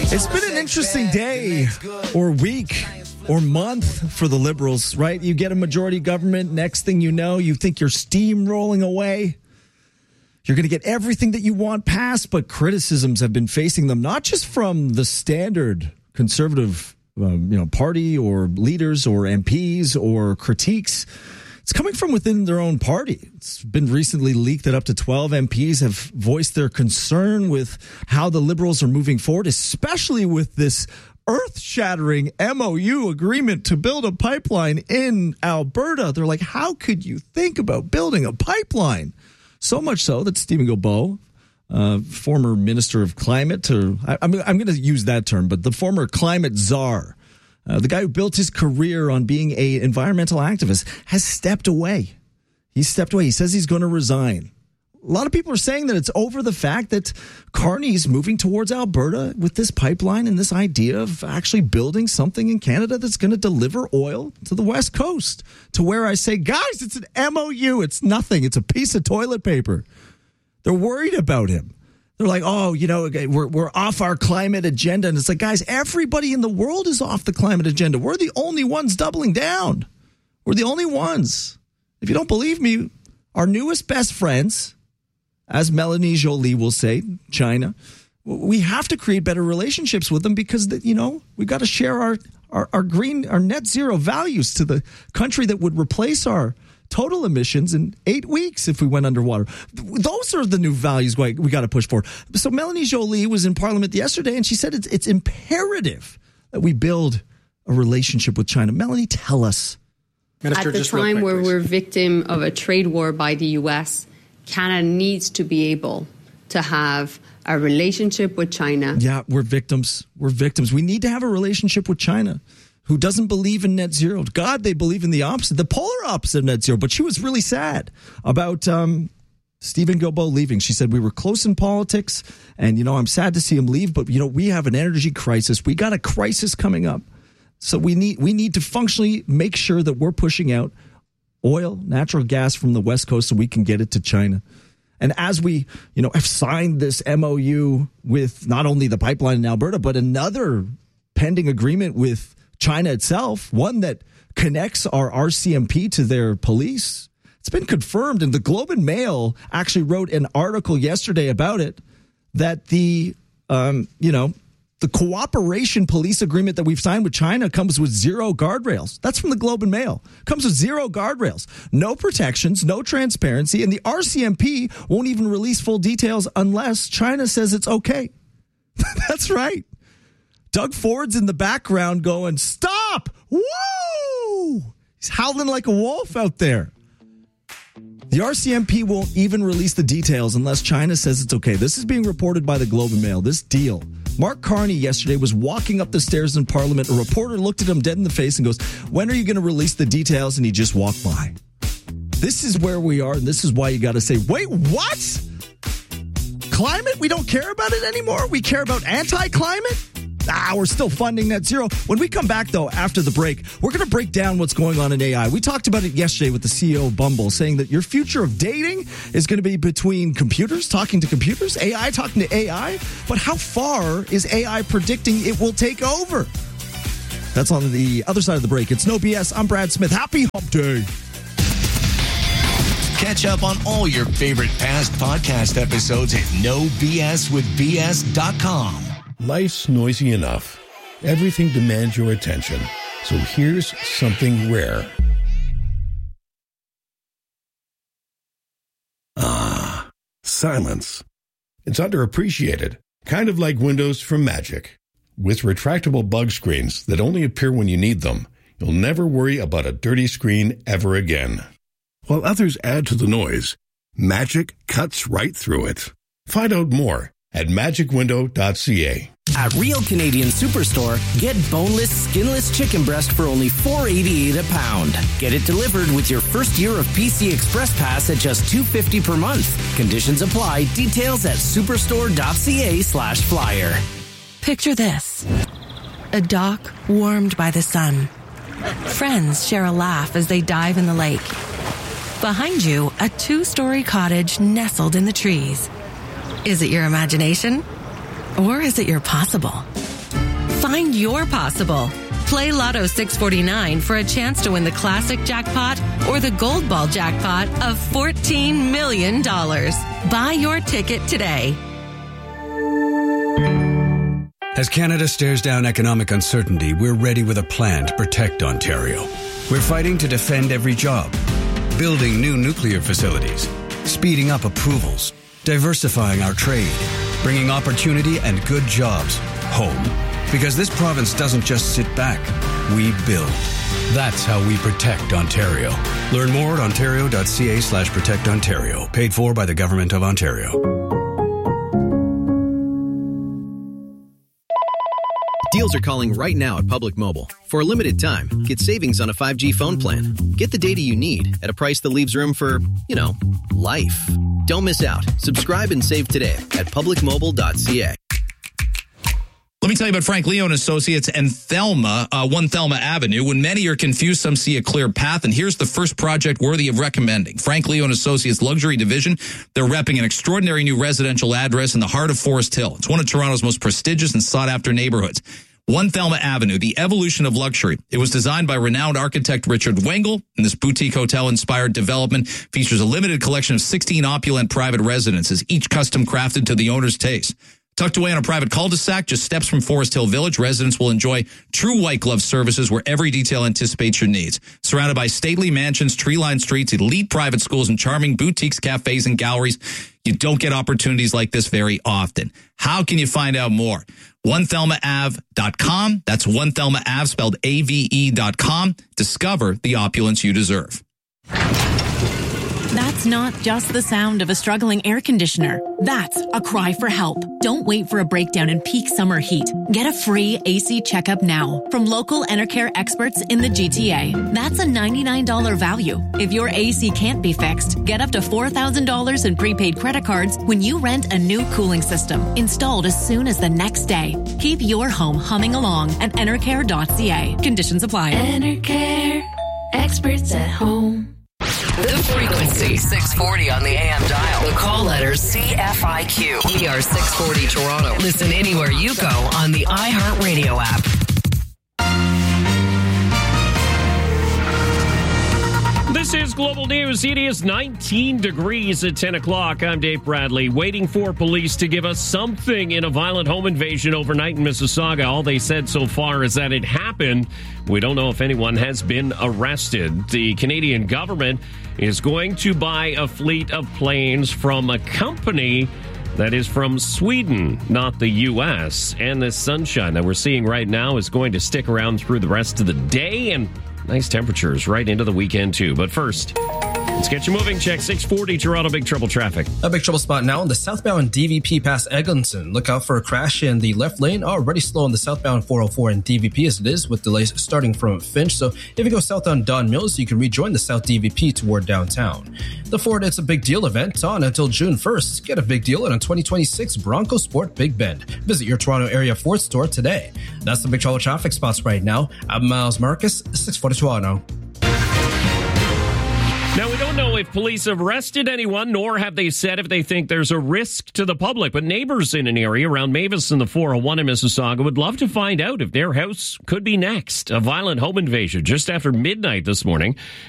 It's been an interesting day or week or month for the Liberals, right? You get a majority government. Next thing you know, you think you're steamrolling away. You're going to get everything that you want passed, but criticisms have been facing them, not just from the standard conservative party or leaders or MPs or critiques. It's coming from within their own party. It's been recently leaked that up to 12 MPs have voiced their concern with how the Liberals are moving forward, especially with this earth-shattering MOU agreement to build a pipeline in Alberta. They're like, how could you think about building a pipeline? So much so that Stephen Guilbeault, former Minister of Climate, I'm going to use that term, but the former climate czar, the guy who built his career on being an environmental activist, has stepped away. He's stepped away. He says he's going to resign. A lot of people are saying that it's over the fact that Carney's moving towards Alberta with this pipeline and this idea of actually building something in Canada that's going to deliver oil to the West Coast, to where I say, guys, it's an MOU. It's nothing. It's a piece of toilet paper. They're worried about him. They're like, oh, we're off our climate agenda. And it's like, guys, everybody in the world is off the climate agenda. We're the only ones doubling down. We're the only ones. If you don't believe me, our newest best friends, as Melanie Joly will say, China, we have to create better relationships with them because, we got to share our net zero values to the country that would replace our total emissions in 8 weeks if we went underwater. Those are the new values we got to push for. So Melanie Joly was in Parliament yesterday, and she said it's imperative that we build a relationship with China. Melanie, tell us. Minister, at the time where we're victim of a trade war by the U.S., Canada needs to be able to have a relationship with China. Yeah, we're victims. We need to have a relationship with China, who doesn't believe in net zero. God, they believe in the opposite, the polar opposite of net zero. But she was really sad about Stephen Guilbeault leaving. She said, we were close in politics, and, I'm sad to see him leave, but, we have an energy crisis. We got a crisis coming up. So we need to functionally make sure that we're pushing out oil, natural gas from the West Coast so we can get it to China. And as we, have signed this MOU with not only the pipeline in Alberta, but another pending agreement with China itself, one that connects our RCMP to their police. It's been confirmed, and the Globe and Mail actually wrote an article yesterday about it, that the cooperation police agreement that we've signed with China comes with zero guardrails. That's from the Globe and Mail. Comes with zero guardrails, no protections, no transparency, and the RCMP won't even release full details unless China says it's okay. That's right. Doug Ford's in the background going, stop! Woo! He's howling like a wolf out there. The RCMP won't even release the details unless China says it's okay. This is being reported by the Globe and Mail, this deal. Mark Carney yesterday was walking up the stairs in Parliament. A reporter looked at him dead in the face and goes, when are you going to release the details? And he just walked by. This is where we are, and this is why you got to say, wait, what? Climate? We don't care about it anymore? We care about anti-climate? We're still funding net zero. When we come back, though, after the break, we're going to break down what's going on in AI. We talked about it yesterday with the CEO of Bumble, saying that your future of dating is going to be between computers talking to computers, AI talking to AI. But how far is AI predicting it will take over? That's on the other side of the break. It's No BS. I'm Brad Smith. Happy Hump Day. Catch up on all your favorite past podcast episodes at nobswithbs.com. Life's noisy enough. Everything demands your attention. So here's something rare. Silence. It's underappreciated. Kind of like windows from Magic. With retractable bug screens that only appear when you need them, you'll never worry about a dirty screen ever again. While others add to the noise, Magic cuts right through it. Find out more at magicwindow.ca. At Real Canadian Superstore, get boneless, skinless chicken breast for only $4.88 a pound. Get it delivered with your first year of PC Express Pass at just $2.50 per month. Conditions apply. Details at superstore.ca/flyer. Picture this. A dock warmed by the sun. Friends share a laugh as they dive in the lake. Behind you, a 2-story cottage nestled in the trees. Is it your imagination? Or is it your possible? Find your possible. Play Lotto 649 for a chance to win the classic jackpot or the gold ball jackpot of $14 million. Buy your ticket today. As Canada stares down economic uncertainty, we're ready with a plan to protect Ontario. We're fighting to defend every job, building new nuclear facilities, speeding up approvals, diversifying our trade, bringing opportunity and good jobs home. Because this province doesn't just sit back, we build. That's how we protect Ontario. Learn more at ontario.ca/protectontario. Paid for by the Government of Ontario. Deals are calling right now at Public Mobile. For a limited time, get savings on a 5G phone plan. Get the data you need at a price that leaves room for, life. Don't miss out. Subscribe and save today at publicmobile.ca. Let me tell you about Frank Leo and Associates and Thelma, 1 Thelma Avenue. When many are confused, some see a clear path, and here's the first project worthy of recommending. Frank Leo and Associates Luxury Division. They're repping an extraordinary new residential address in the heart of Forest Hill. It's one of Toronto's most prestigious and sought-after neighborhoods. 1 Thelma Avenue, the evolution of luxury. It was designed by renowned architect Richard Wengel, and this boutique hotel-inspired development features a limited collection of 16 opulent private residences, each custom crafted to the owner's taste. Tucked away on a private cul-de-sac, just steps from Forest Hill Village, residents will enjoy true white glove services where every detail anticipates your needs. Surrounded by stately mansions, tree-lined streets, elite private schools, and charming boutiques, cafes, and galleries, you don't get opportunities like this very often. How can you find out more? 1thelmaave.com. That's 1thelmaave, spelled AVE.com. Discover the opulence you deserve. That's not just the sound of a struggling air conditioner. That's a cry for help. Don't wait for a breakdown in peak summer heat. Get a free AC checkup now from local Enercare experts in the GTA. That's a $99 value. If your AC can't be fixed, get up to $4,000 in prepaid credit cards when you rent a new cooling system installed as soon as the next day. Keep your home humming along at enercare.ca. Conditions apply. Enercare, experts at home. The frequency, 640 on the AM dial. The call letters CFIQ. ER 640 Toronto. Listen anywhere you go on the iHeartRadio app. This is Global News. It is 19 degrees at 10 o'clock. I'm Dave Bradley, waiting for police to give us something in a violent home invasion overnight in Mississauga. All they said so far is that it happened. We don't know if anyone has been arrested. The Canadian government is going to buy a fleet of planes from a company that is from Sweden, not the U.S. And this sunshine that we're seeing right now is going to stick around through the rest of the day, and nice temperatures right into the weekend, too. But first, let's get you moving. Check 640 Toronto Big Trouble traffic. A big trouble spot now in the southbound DVP past Eglinton. Look out for a crash in the left lane. Already slow in the southbound 404 and DVP as it is, with delays starting from Finch. So if you go south on Don Mills, you can rejoin the south DVP toward downtown. The Ford It's a Big Deal event on until June 1st. Get a big deal on a 2026 Bronco Sport Big Bend. Visit your Toronto area Ford store today. That's the big trouble traffic spots right now. I'm Miles Marcus, 640 Toronto. Now, we don't know if police have arrested anyone, nor have they said if they think there's a risk to the public. But neighbors in an area around Mavis and the 401 in Mississauga would love to find out if their house could be next. A violent home invasion just after midnight this morning